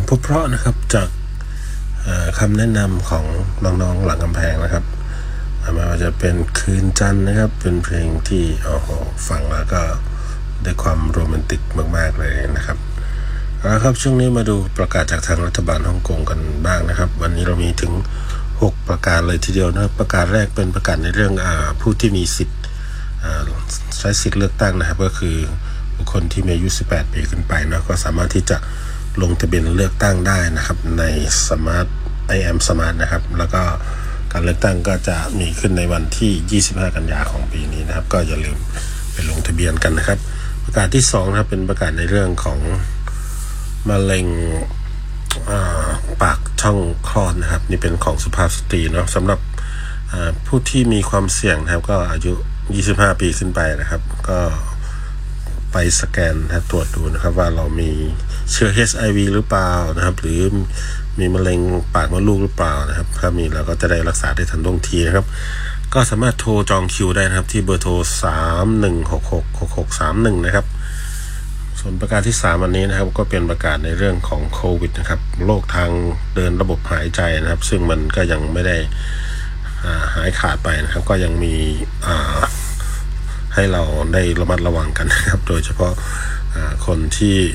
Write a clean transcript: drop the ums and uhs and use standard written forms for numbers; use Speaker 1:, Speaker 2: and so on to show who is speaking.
Speaker 1: พูดเพราะนะครับจากคำแนะนำของน้องๆหลังกำแพงนะครับไม่ว่าจะเป็นคืนจันทร์นะครับเป็นเพลงที่ฟังแล้วก็ได้ความโรแมนติกมากๆเลยนะครับครับช่วงนี้มาดูประกาศจากทางรัฐบาลฮ่องกงกันบ้างนะครับวันนี้เรามีถึง6ประกาศเลยทีเดียวนะครับประกาศแรกเป็นประกาศในเรื่องผู้ที่มีสิทธิ์ใช้สิทธิ์เลือกตั้งนะครับก็คือบุคคลที่มีอายุ18ปีขึ้นไปนะก็สามารถที่จะลงทะเบียนเลือกตั้งได้นะครับใน IM Smart นะครับแล้วก็การเลือกตั้งก็จะมีขึ้นในวันที่25กันยายนของปีนี้นะครับก็อย่าลืมไปลงทะเบียนกันนะครับประกาศที่2นะครับเป็นประกาศในเรื่องของมะเร็งปากช่องคลอดนะครับนี่เป็นของสุภาพสตรีเนาะสำหรับผู้ที่มีความเสี่ยงนะครับก็อายุ25ปีขึ้นไปนะครับก็ไปสแกนตรวจดูนะครับว่าเรามีเชื้อ HIV หรือเปล่านะครับหรือมีมะเร็งปากมดลูกหรือเปล่านะครับถ้ามีเราก็จะได้รักษาได้ทันท่วงทีนะครับก็สามารถโทรจองคิวได้นะครับที่เบอร์โทร31666631นะครับส่วนประกาศที่3วันนี้นะครับก็เป็นประกาศในเรื่องของโควิดนะครับโรคทางเดินระบบหายใจนะครับซึ่งมันก็ยังไม่ได้หายขาดไปนะครับก็ยังมีให้เราได้ระมัดระวังกันนะครับโดยเฉพาะคนที่